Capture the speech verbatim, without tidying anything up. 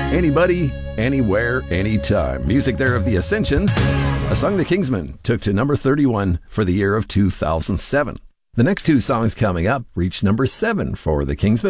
Anybody, Anywhere, Anytime. Music there of the Ascensions, a song the Kingsmen took to number thirty-one for the year of two thousand seven. The next two songs coming up reached number seven for the Kingsmen.